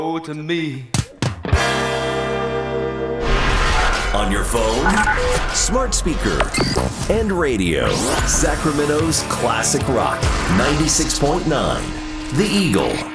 to me. On your phone, smart speaker, and radio. Sacramento's classic rock, 96.9, The Eagle.